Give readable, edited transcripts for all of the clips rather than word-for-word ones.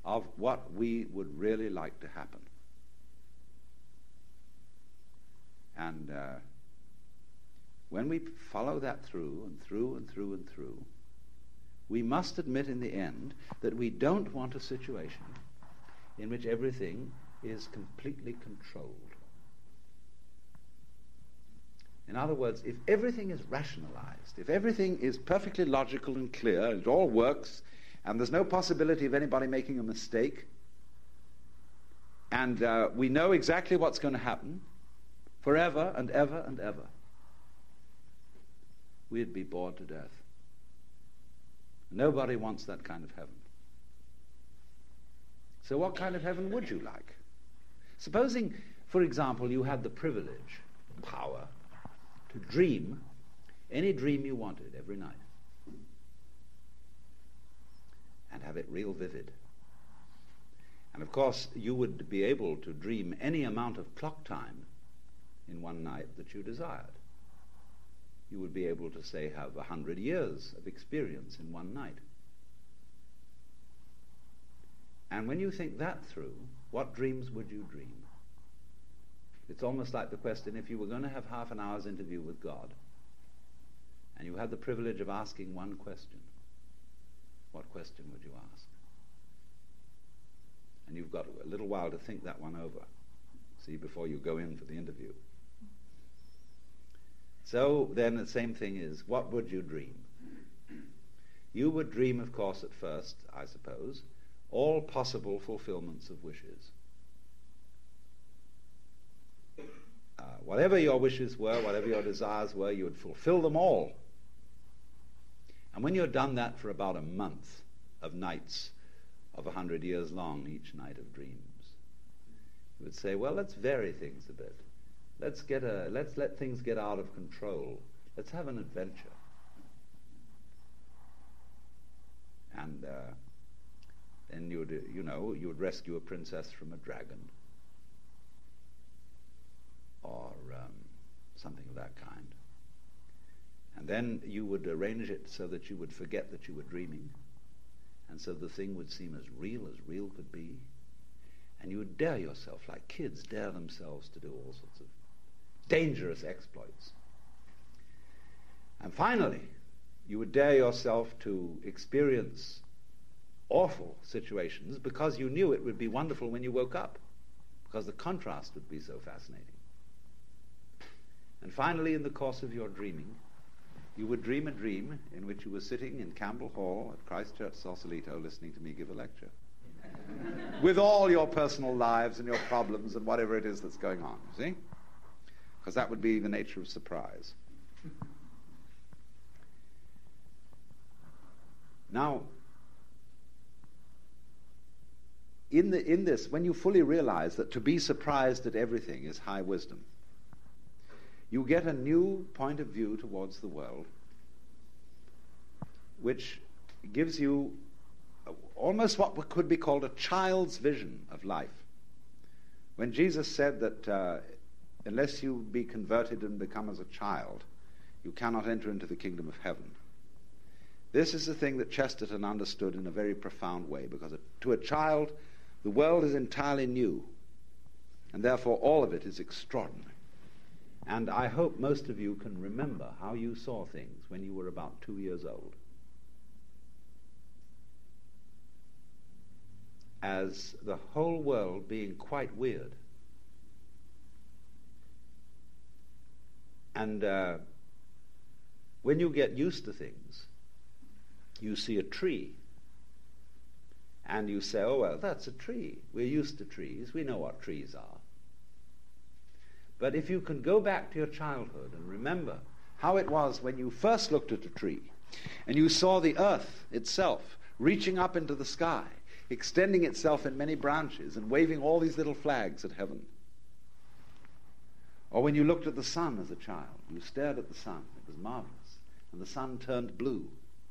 of what we would really like to happen. And when we follow that through and through and through and through, we must admit in the end that we don't want a situation in which everything is completely controlled. In other words, if everything is rationalized, if everything is perfectly logical and clear, it all works, and there's no possibility of anybody making a mistake, and we know exactly what's going to happen forever and ever and ever, we'd be bored to death. Nobody wants that kind of heaven. So what kind of heaven would you like? Supposing, for example, you had the privilege, power, to dream any dream you wanted every night and have it real vivid. And of course, you would be able to dream any amount of clock time in one night that you desired. You would be able to, say, have 100 years of experience in one night. And when you think that through, what dreams would you dream? It's almost like the question, if you were going to have half an hour's interview with God, and you had the privilege of asking one question, what question would you ask? And you've got a little while to think that one over, see, before you go in for the interview. So then the same thing is, what would you dream? You would dream, of course, at first, I suppose, all possible fulfillments of wishes. Whatever your wishes were, whatever your desires were, you would fulfill them all. And when you're done that for about a month of nights of 100 years long, each night of dreams, you would say, well, let's vary things a bit. Let's let things get out of control. Let's have an adventure. And then you would rescue a princess from a dragon, or something of that kind. And then you would arrange it so that you would forget that you were dreaming, and so the thing would seem as real could be. And you would dare yourself, like kids dare themselves to do all sorts of dangerous exploits. And finally, you would dare yourself to experience awful situations because you knew it would be wonderful when you woke up, because the contrast would be so fascinating. And finally, in the course of your dreaming, you would dream a dream in which you were sitting in Campbell Hall at Christ Church, Sausalito, listening to me give a lecture, with all your personal lives and your problems and whatever it is that's going on, you see? Because that would be the nature of surprise. Now, in this, when you fully realize that to be surprised at everything is high wisdom, you get a new point of view towards the world, which gives you almost what could be called a child's vision of life. When Jesus said that unless you be converted and become as a child, you cannot enter into the kingdom of heaven. This is the thing that Chesterton understood in a very profound way, because to a child, the world is entirely new, and therefore all of it is extraordinary. And I hope most of you can remember how you saw things when you were about 2 years old, as the whole world being quite weird. And when you get used to things, you see a tree, and you say, oh, well, that's a tree. We're used to trees. We know what trees are. But if you can go back to your childhood and remember how it was when you first looked at a tree, and you saw the earth itself reaching up into the sky, extending itself in many branches and waving all these little flags at heaven. Or when you looked at the sun as a child, you stared at the sun, it was marvelous, and the sun turned blue.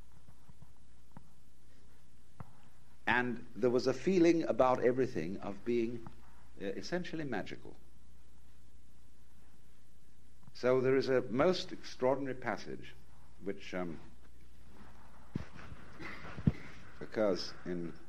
And there was a feeling about everything of being essentially magical. So there is a most extraordinary passage which occurs in